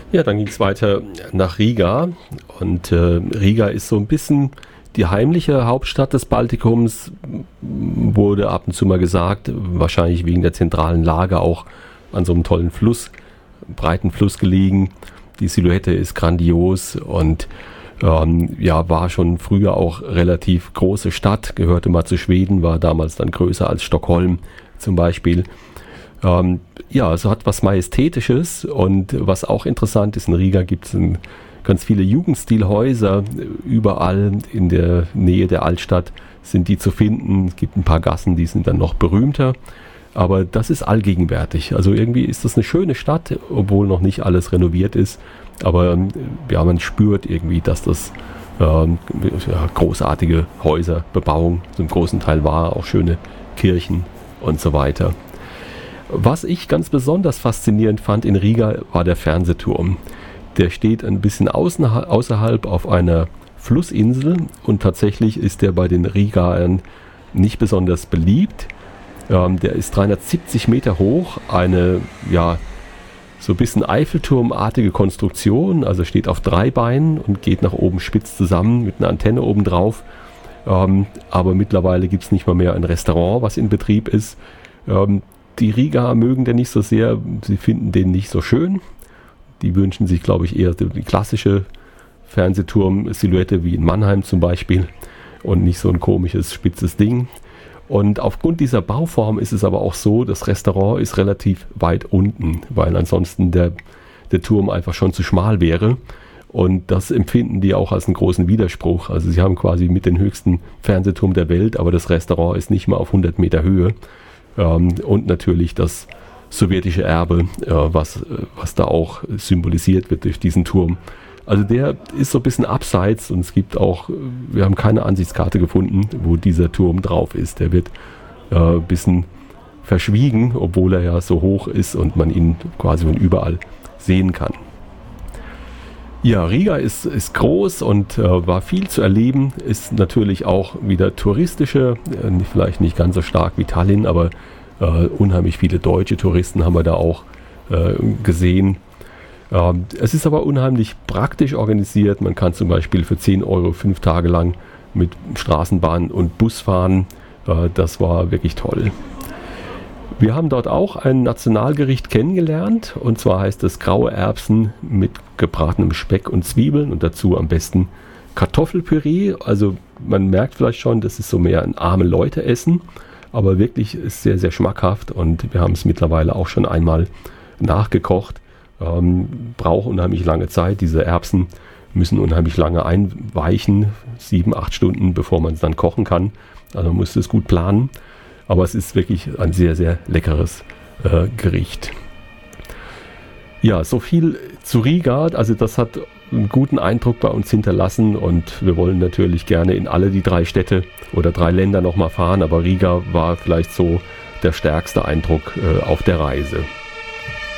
Ja, dann ging es weiter nach Riga und Riga ist so ein bisschen die heimliche Hauptstadt des Baltikums, wurde ab und zu mal gesagt, wahrscheinlich wegen der zentralen Lage auch an so einem tollen Fluss, breiten Fluss gelegen. Die Silhouette ist grandios und ja, war schon früher auch relativ große Stadt, gehörte mal zu Schweden, war damals dann größer als Stockholm zum Beispiel. Ja, also hat was Majestätisches und was auch interessant ist, in Riga gibt es ganz viele Jugendstilhäuser, überall in der Nähe der Altstadt sind die zu finden. Es gibt ein paar Gassen, die sind dann noch berühmter, aber das ist allgegenwärtig. Also irgendwie ist das eine schöne Stadt, obwohl noch nicht alles renoviert ist, aber ja, man spürt irgendwie, dass das ja, großartige Häuser, Bebauung zum großen Teil war, auch schöne Kirchen und so weiter. Was ich ganz besonders faszinierend fand in Riga, war der Fernsehturm. Der steht ein bisschen außerhalb auf einer Flussinsel und tatsächlich ist der bei den Rigaern nicht besonders beliebt. Der ist 370 Meter hoch, eine ja so ein bisschen Eiffelturmartige Konstruktion, also steht auf 3 Beinen und geht nach oben spitz zusammen mit einer Antenne oben drauf. Aber mittlerweile gibt es nicht mal mehr ein Restaurant, was in Betrieb ist. Die Rigaer mögen den nicht so sehr, sie finden den nicht so schön. Die wünschen sich, glaube ich, eher die klassische Fernsehturm-Silhouette wie in Mannheim zum Beispiel und nicht so ein komisches, spitzes Ding. Und aufgrund dieser Bauform ist es aber auch so, das Restaurant ist relativ weit unten, weil ansonsten der Turm einfach schon zu schmal wäre. Und das empfinden die auch als einen großen Widerspruch. Also sie haben quasi mit den höchsten Fernsehturm der Welt, aber das Restaurant ist nicht mal auf 100 Meter Höhe. Und natürlich das sowjetische Erbe, was da auch symbolisiert wird durch diesen Turm. Also der ist so ein bisschen abseits und es gibt auch, wir haben keine Ansichtskarte gefunden, wo dieser Turm drauf ist. Der wird ein bisschen verschwiegen, obwohl er ja so hoch ist und man ihn quasi von überall sehen kann. Ja, Riga ist groß und war viel zu erleben, ist natürlich auch wieder touristische, vielleicht nicht ganz so stark wie Tallinn, aber unheimlich viele deutsche Touristen haben wir da auch gesehen. Es ist aber unheimlich praktisch organisiert, man kann zum Beispiel für 10 Euro 5 Tage lang mit Straßenbahn und Bus fahren, das war wirklich toll. Wir haben dort auch ein Nationalgericht kennengelernt und zwar heißt es graue Erbsen mit gebratenem Speck und Zwiebeln und dazu am besten Kartoffelpüree. Also man merkt vielleicht schon, das ist so mehr ein arme Leute essen, aber wirklich ist sehr, sehr schmackhaft und wir haben es mittlerweile auch schon einmal nachgekocht. Braucht unheimlich lange Zeit, diese Erbsen müssen unheimlich lange einweichen, 7-8 Stunden, bevor man es dann kochen kann. Also man muss es gut planen. Aber es ist wirklich ein sehr, sehr leckeres Gericht. Ja, so viel zu Riga. Also das hat einen guten Eindruck bei uns hinterlassen und wir wollen natürlich gerne in alle die 3 Städte oder 3 Länder nochmal fahren. Aber Riga war vielleicht so der stärkste Eindruck auf der Reise.